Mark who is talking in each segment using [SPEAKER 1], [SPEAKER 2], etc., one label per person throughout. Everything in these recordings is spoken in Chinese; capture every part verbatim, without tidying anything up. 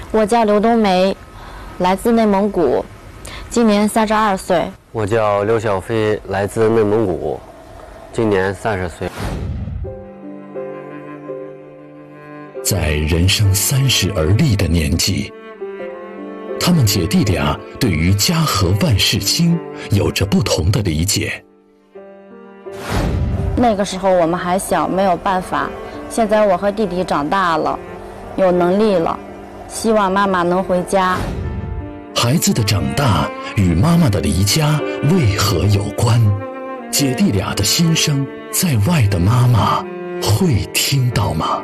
[SPEAKER 1] 我叫刘冬梅，来自内蒙古，今年三十二岁。
[SPEAKER 2] 我叫刘小飞，来自内蒙古，今年三十岁。
[SPEAKER 3] 在人生三十而立的年纪，他们姐弟俩对于家和万事兴有着不同的理解。
[SPEAKER 1] 那个时候我们还小，没有办法。现在我和弟弟长大了，有能力了，希望妈妈能回家。
[SPEAKER 3] 孩子的长大与妈妈的离家为何有关？姐弟俩的心声，在外的妈妈会听到吗？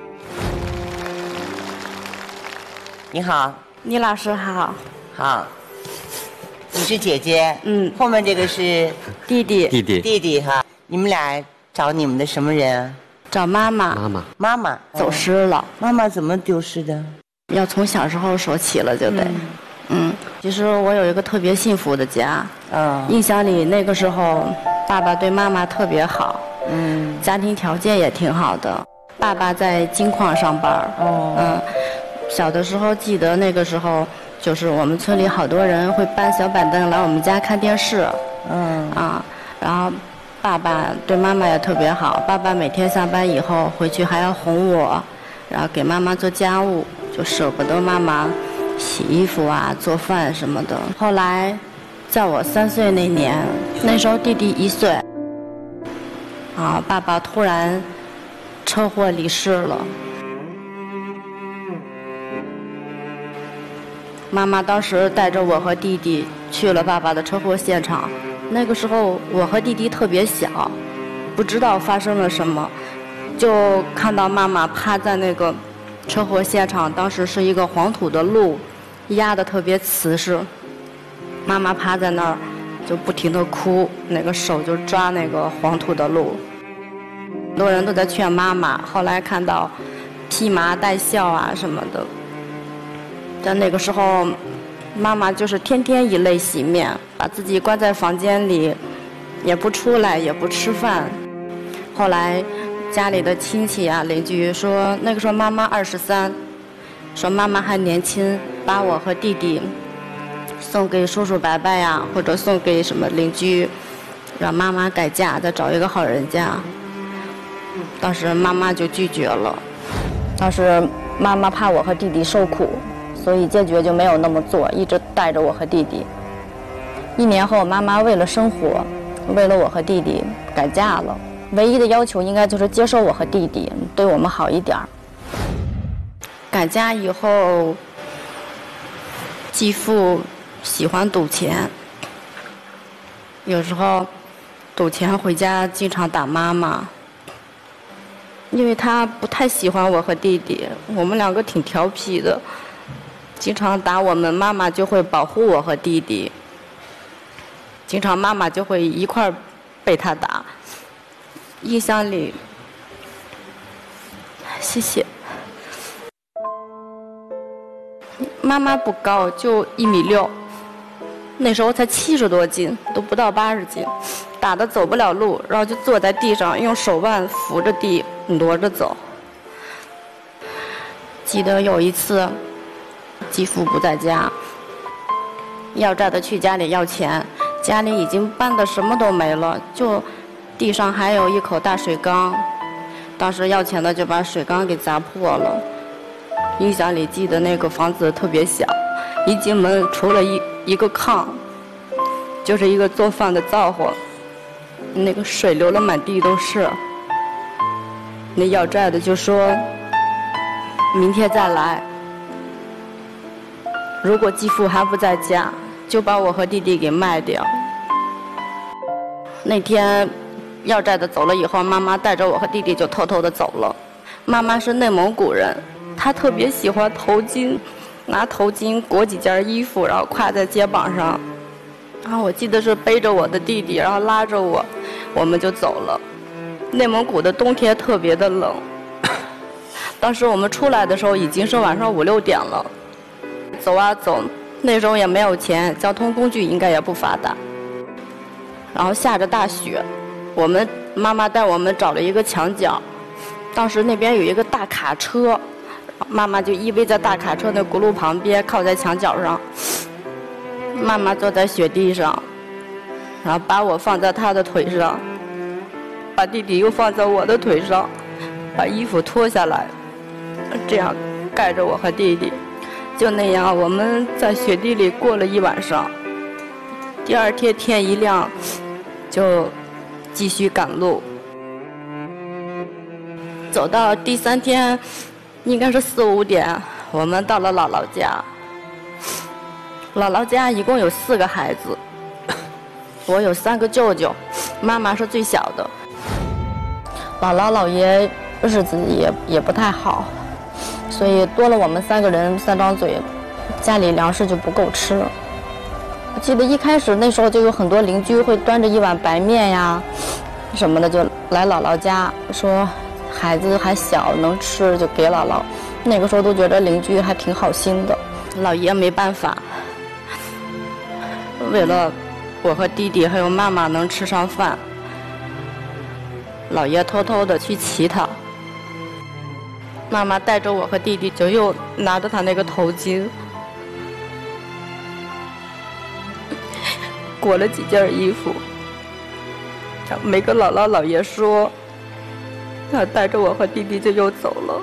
[SPEAKER 4] 你好，
[SPEAKER 1] 倪老师好。
[SPEAKER 4] 好，你是姐姐，
[SPEAKER 1] 嗯，
[SPEAKER 4] 后面这个是
[SPEAKER 1] 弟弟，
[SPEAKER 2] 弟弟，
[SPEAKER 4] 弟弟哈。你们俩找你们的什么人啊？
[SPEAKER 1] 找妈妈。
[SPEAKER 2] 妈妈，
[SPEAKER 4] 妈妈
[SPEAKER 1] 走失了。
[SPEAKER 4] 妈妈怎么丢失的？
[SPEAKER 1] 要从小时候说起了，就得。嗯嗯，其实我有一个特别幸福的家。
[SPEAKER 4] 嗯，
[SPEAKER 1] 印象里那个时候，爸爸对妈妈特别好。
[SPEAKER 4] 嗯，
[SPEAKER 1] 家庭条件也挺好的。爸爸在金矿上班。
[SPEAKER 4] 哦，
[SPEAKER 1] 嗯，小的时候记得那个时候，就是我们村里好多人会搬小板凳来我们家看电视。
[SPEAKER 4] 嗯
[SPEAKER 1] 啊，然后爸爸对妈妈也特别好。爸爸每天下班以后回去还要哄我，然后给妈妈做家务，就舍不得妈妈洗衣服啊、做饭什么的。后来，在我三岁那年，那时候弟弟一岁，啊，爸爸突然车祸离世了。妈妈当时带着我和弟弟去了爸爸的车祸现场。那个时候我和弟弟特别小，不知道发生了什么，就看到妈妈趴在那个车祸现场，当时是一个黄土的路，压得特别瓷实。妈妈趴在那儿就不停地哭，那个手就抓那个黄土的路。很多人都在劝妈妈，后来看到披麻戴孝啊什么的。但那个时候妈妈就是天天以泪洗面，把自己关在房间里，也不出来，也不吃饭。后来家里的亲戚啊、邻居说，那个时候妈妈二十三，说妈妈还年轻，把我和弟弟送给叔叔伯伯呀，或者送给什么邻居，让妈妈改嫁，再找一个好人家。当时妈妈就拒绝了，当时妈妈怕我和弟弟受苦，所以坚决就没有那么做，一直带着我和弟弟。一年后，妈妈为了生活，为了我和弟弟改嫁了。唯一的要求应该就是接受我和弟弟，对我们好一点。改嫁以后，继父喜欢赌钱，有时候赌钱回家经常打妈妈，因为他不太喜欢我和弟弟，我们两个挺调皮的，经常打我们，妈妈就会保护我和弟弟。经常妈妈就会一块儿被他打。印象里，谢谢。妈妈不高，就一米六，那时候才七十多斤，都不到八十斤，打得走不了路，然后就坐在地上，用手腕扶着地，挪着走。记得有一次，继父不在家，要债的去家里要钱，家里已经搬的什么都没了，就地上还有一口大水缸，当时要钱的就把水缸给砸破了。印象里记得那个房子特别小，一进门除了一一个炕，就是一个做饭的灶火，那个水流了满地都是。那要债的就说明天再来，如果继父还不在家，就把我和弟弟给卖掉。那天要债的走了以后，妈妈带着我和弟弟就偷偷的走了。妈妈是内蒙古人，她特别喜欢头巾，拿头巾裹几件衣服，然后挎在肩膀上。然后我记得是背着我的弟弟，然后拉着我，我们就走了。内蒙古的冬天特别的冷，当时我们出来的时候已经是晚上五六点了。走啊走，那时候也没有钱，交通工具应该也不发达。然后下着大雪，我们妈妈带我们找了一个墙角，当时那边有一个大卡车， 妈妈就依偎在大卡车那轱辘旁边，靠在墙角上。妈妈坐在雪地上，然后把我放在她的腿上，把弟弟又放在我的腿上，把衣服脱下来，这样盖着我和弟弟。就那样，我们在雪地里过了一晚上。第二天天一亮，就继续赶路。走到第三天，应该是四五点，我们到了姥姥家。姥姥家一共有四个孩子，我有三个舅舅，妈妈是最小的。姥姥姥爷日子也也不太好，所以多了我们三个人三张嘴，家里粮食就不够吃。我记得一开始那时候就有很多邻居会端着一碗白面呀什么的就来姥姥家，说孩子还小能吃就给姥姥。那个时候都觉得邻居还挺好心的。姥爷没办法，为了我和弟弟还有妈妈能吃上饭，姥爷偷偷的去乞讨。妈妈带着我和弟弟，就又拿着他那个头巾，裹了几件衣服，没跟姥姥姥爷说，他带着我和弟弟就又走了。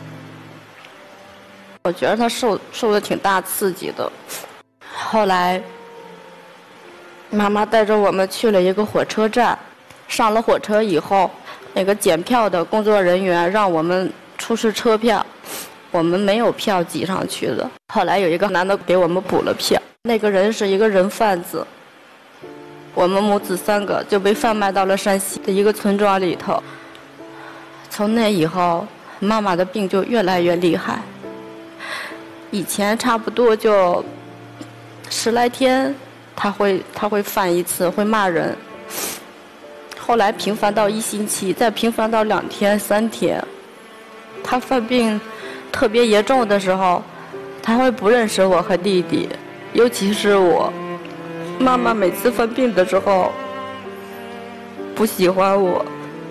[SPEAKER 1] 我觉得他受受的挺大刺激的。后来妈妈带着我们去了一个火车站，上了火车以后，那个检票的工作人员让我们出示车票，我们没有票挤上去的。后来有一个男的给我们补了票，那个人是一个人贩子，我们母子三个就被贩卖到了山西的一个村庄里头。从那以后，妈妈的病就越来越厉害，以前差不多就十来天他会他会犯一次，会骂人，后来频繁到一星期，再频繁到两天三天。他犯病特别严重的时候，他会不认识我和弟弟，尤其是我。妈妈每次犯病的时候不喜欢我，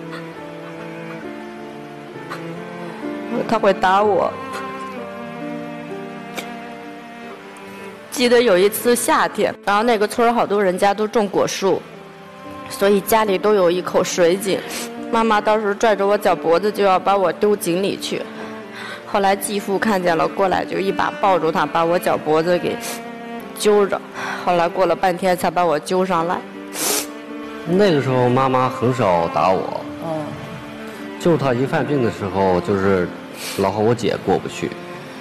[SPEAKER 1] 他会打我。记得有一次夏天，然后那个村好多人家都种果树，所以家里都有一口水井。妈妈当时拽着我脚脖子就要把我丢井里去，后来继父看见了，过来就一把抱住他，把我脚脖子给揪着，后来过了半天才把我揪上来。
[SPEAKER 2] 那个时候妈妈很少打我，
[SPEAKER 1] 哦，
[SPEAKER 2] 就是她一犯病的时候，就是老和我姐过不去。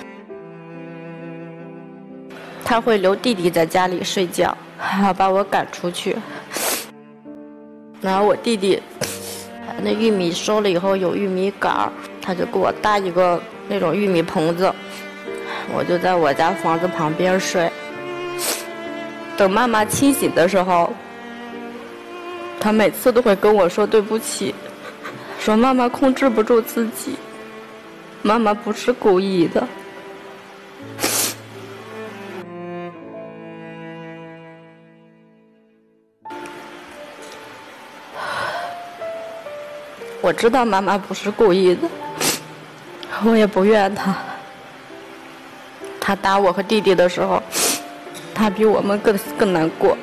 [SPEAKER 1] 他会留弟弟在家里睡觉，还要把我赶出去。然后我弟弟那玉米收了以后有玉米杆儿，他就给我搭一个那种玉米棚子，我就在我家房子旁边睡。等妈妈清醒的时候，他每次都会跟我说对不起，说妈妈控制不住自己，妈妈不是故意的。我知道妈妈不是故意的，我也不怨她。她打我和弟弟的时候，她比我们更更难过。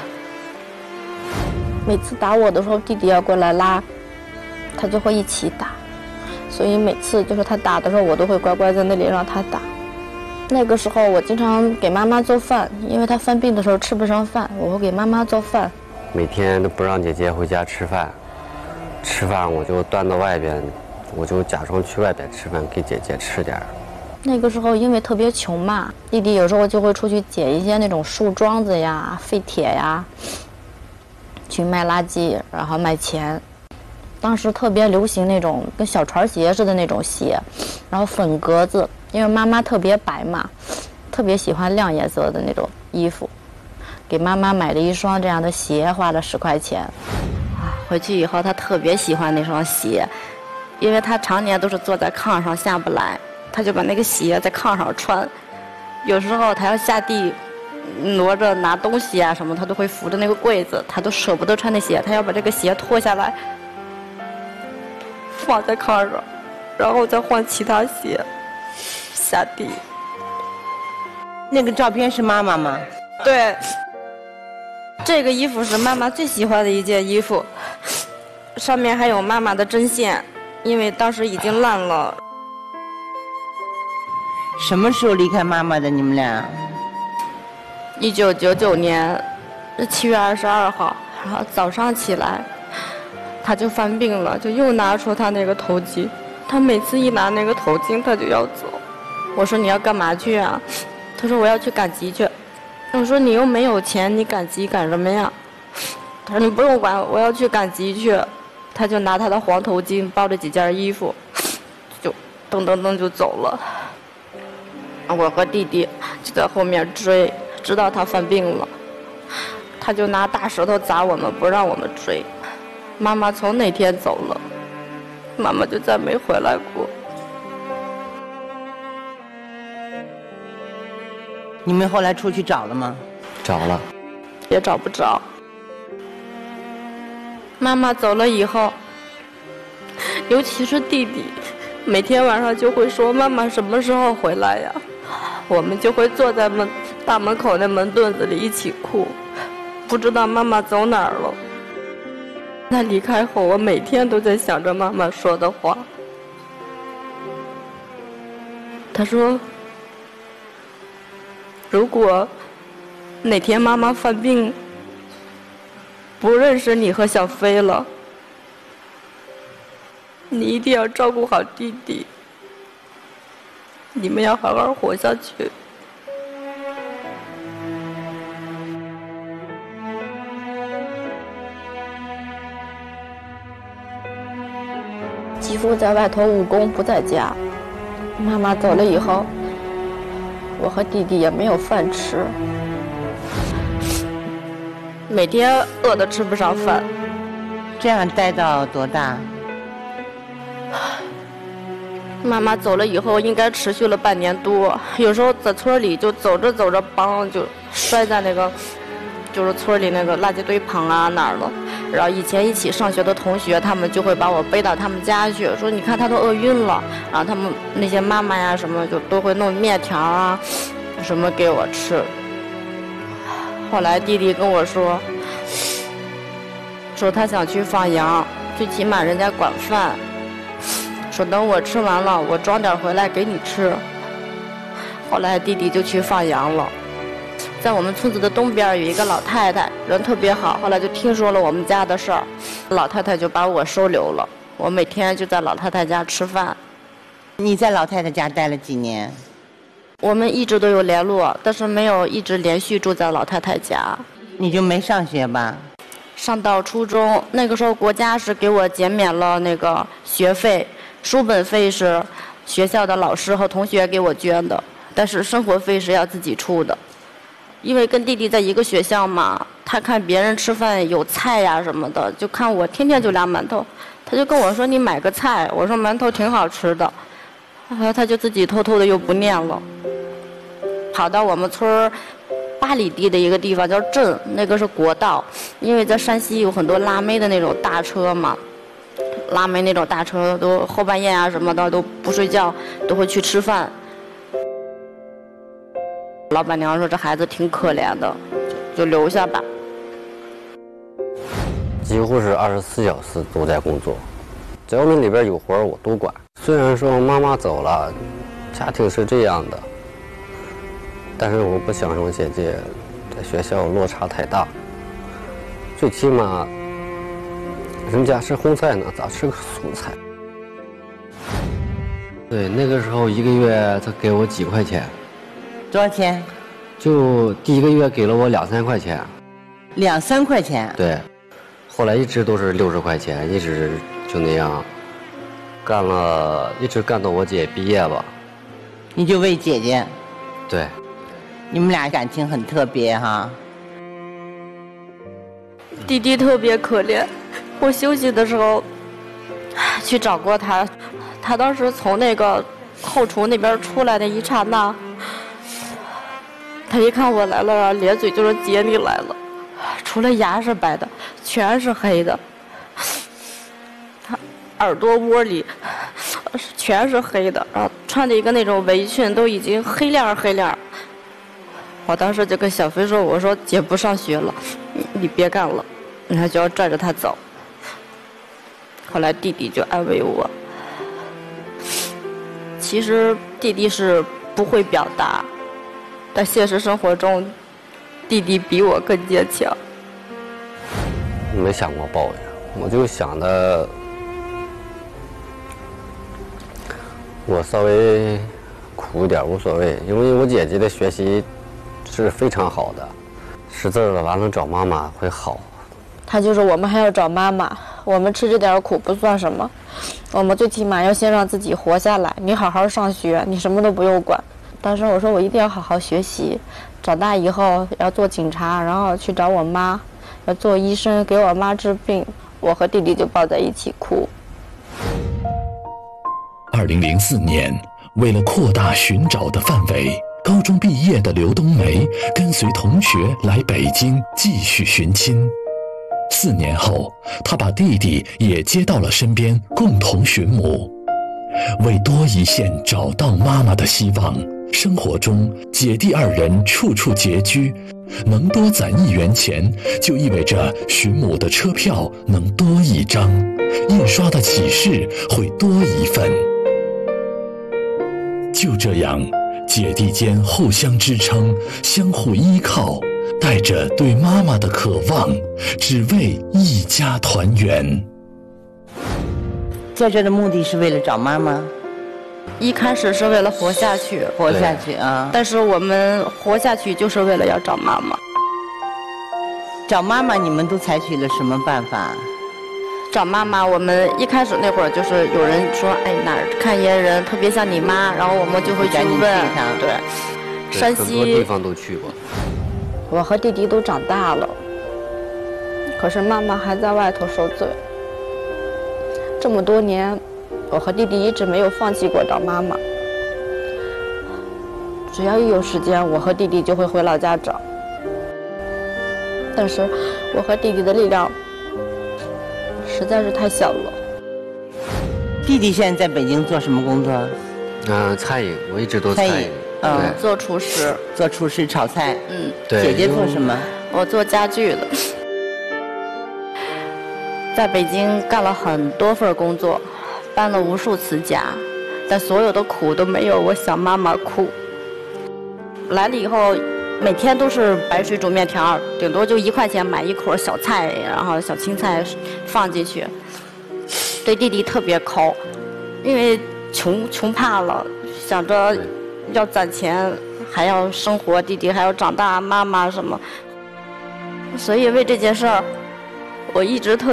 [SPEAKER 1] 每次打我的时候，弟弟要过来拉，他就会一起打。所以每次就是他打的时候，我都会乖乖在那里让他打。那个时候我经常给妈妈做饭，因为她犯病的时候吃不上饭，我会给妈妈做饭。
[SPEAKER 2] 每天都不让姐姐回家吃饭，吃饭我就端到外边，我就假装去外边吃饭，给姐姐吃点儿。
[SPEAKER 1] 那个时候因为特别穷嘛，弟弟有时候就会出去捡一些那种树桩子呀、废铁呀，去卖垃圾，然后卖钱。当时特别流行那种跟小船鞋似的那种鞋，然后粉格子，因为妈妈特别白嘛，特别喜欢亮颜色的那种衣服，给妈妈买了一双这样的鞋，花了十块钱。回去以后，他特别喜欢那双鞋，因为他常年都是坐在炕上下不来，他就把那个鞋在炕上穿。有时候他要下地挪着拿东西啊什么，他都会扶着那个柜子，他都舍不得穿那鞋，他要把这个鞋脱下来放在炕上，然后再换其他鞋。 下地。
[SPEAKER 4] 那个照片是妈妈吗？
[SPEAKER 1] 对，这个衣服是妈妈最喜欢的一件衣服，上面还有妈妈的针线，因为当时已经烂了。
[SPEAKER 4] 什么时候离开妈妈的？你们俩？
[SPEAKER 1] 一九九九年七月二十二号，然后早上起来，他就犯病了，就又拿出他那个头巾。他每次一拿那个头巾，他就要走。我说你要干嘛去啊？他说我要去赶集去。我说你又没有钱，你赶集赶什么呀？他说你不用管，我要去赶集去。他就拿他的黄头巾包着几件衣服，就噔噔噔就走了。我和弟弟就在后面追，直到他犯病了，他就拿大石头砸我们，不让我们追。妈妈从那天走了，妈妈就再没回来过。
[SPEAKER 4] 你们后来出去找了吗？
[SPEAKER 2] 找了，
[SPEAKER 1] 也找不着。妈妈走了以后，尤其是弟弟，每天晚上就会说妈妈什么时候回来呀？我们就会坐在门大门口那门墩子里一起哭，不知道妈妈走哪儿了。她离开后，我每天都在想着妈妈说的话。她说，如果哪天妈妈犯病，不认识你和小飞了，你一定要照顾好弟弟，你们要好好活下去。继父在外头务工不在家，妈妈走了以后，我和弟弟也没有饭吃，每天饿得吃不上饭。
[SPEAKER 4] 这样待到多大？
[SPEAKER 1] 妈妈走了以后，应该持续了半年多。有时候在村里就走着走着，梆就摔在那个，就是村里那个垃圾堆旁啊哪儿了。然后以前一起上学的同学，他们就会把我背到他们家去，说你看他都饿晕了。然后他们那些妈妈呀什么，就都会弄面条啊，什么给我吃。后来弟弟跟我说，说他想去放羊，最起码人家管饭。说等我吃完了，我装点回来给你吃。后来弟弟就去放羊了。在我们村子的东边有一个老太太，人特别好，后来就听说了我们家的事儿，老太太就把我收留了。我每天就在老太太家吃饭。
[SPEAKER 4] 你在老太太家待了几年？
[SPEAKER 1] 我们一直都有联络，但是没有一直连续住在老太太家。
[SPEAKER 4] 你就没上学吧？
[SPEAKER 1] 上到初中，那个时候国家是给我减免了那个学费，书本费是学校的老师和同学给我捐的，但是生活费是要自己出的。因为跟弟弟在一个学校嘛，他看别人吃饭有菜呀什么的，就看我天天就俩馒头，他就跟我说你买个菜，我说馒头挺好吃的，然后他就自己偷偷的又不念了，跑到我们村八里地的一个地方叫镇，那个是国道，因为在山西有很多拉煤的那种大车嘛，拉煤那种大车都后半夜啊什么的都不睡觉，都会去吃饭。老板娘说这孩子挺可怜的，就留下吧。
[SPEAKER 2] 几乎是二十四小时都在工作，只要那里边有活我都管。虽然说妈妈走了，家庭是这样的，但是我不想让姐姐在学校落差太大。最起码人家吃荤菜呢，咋吃个素菜？对，那个时候一个月他给我几块钱。
[SPEAKER 4] 多少钱？
[SPEAKER 2] 就第一个月给了我两三块钱。
[SPEAKER 4] 两三块钱？
[SPEAKER 2] 对，后来一直都是六十块钱，一直就那样干了，一直干到我姐毕业吧。
[SPEAKER 4] 你就为姐姐？
[SPEAKER 2] 对。
[SPEAKER 4] 你们俩感情很特别哈。
[SPEAKER 1] 弟弟特别可怜，我休息的时候去找过他，他当时从那个后厨那边出来的一刹那，他一看我来了，咧嘴就说姐你来了，除了牙是白的，全是黑的，他耳朵窝里全是黑的，然后穿的一个那种围裙都已经黑亮儿黑亮儿。我当时就跟小飞说：“我说姐不上学了，你你别干了。”然后就要拽着她走。后来弟弟就安慰我。其实弟弟是不会表达，但现实生活中，弟弟比我更坚强。
[SPEAKER 2] 没想过抱怨，我就想着我稍微苦一点无所谓，因为我姐姐的学习是非常好的，识字了完了找妈妈会好。
[SPEAKER 1] 他就是我们还要找妈妈，我们吃这点苦不算什么，我们最起码要先让自己活下来。你好好上学，你什么都不用管。当时我说我一定要好好学习，长大以后要做警察，然后去找我妈，要做医生给我妈治病。我和弟弟就抱在一起哭。
[SPEAKER 3] 二零零四年，为了扩大寻找的范围，高中毕业的刘冬梅跟随同学来北京继续寻亲。四年后，她把弟弟也接到了身边，共同寻母。为多一线找到妈妈的希望，生活中姐弟二人处处拮据，能多攒一元钱，就意味着寻母的车票能多一张，印刷的启事会多一份。就这样，姐弟间互相支撑，相互依靠，带着对妈妈的渴望，只为一家团圆。
[SPEAKER 4] 在这的目的是为了找妈妈，
[SPEAKER 1] 一开始是为了活下去，
[SPEAKER 4] 活下去啊！
[SPEAKER 1] 但是我们活下去就是为了要找妈妈。
[SPEAKER 4] 找妈妈，你们都采取了什么办法？
[SPEAKER 1] 找妈妈，我们一开始那会儿就是有人说，哎，哪儿看见人特别像你妈，然后我们就会去问。对，山西
[SPEAKER 2] 很多地方都去过。
[SPEAKER 1] 我和弟弟都长大了，可是妈妈还在外头受罪。这么多年，我和弟弟一直没有放弃过找妈妈。只要一有时间，我和弟弟就会回老家找。但是我和弟弟的力量实在是太小了。
[SPEAKER 4] 弟弟现在在北京做什么工作？
[SPEAKER 2] 嗯、呃，餐饮，我一直都餐饮。
[SPEAKER 4] 餐饮嗯，
[SPEAKER 1] 做厨师，
[SPEAKER 4] 做厨师炒菜。
[SPEAKER 1] 嗯，
[SPEAKER 2] 对。
[SPEAKER 4] 姐姐做什么？
[SPEAKER 1] 我做家具的。在北京干了很多份工作，搬了无数次家，但所有的苦都没有我想妈妈苦。来了以后，每天都是白水煮面条，顶多就一块钱买一捆小菜，然后小青菜放进去。对弟弟特别抠，因为穷穷怕了，想着要攒钱，还要生活，弟弟还要长大，妈妈什么。所以为这件事儿，我一直特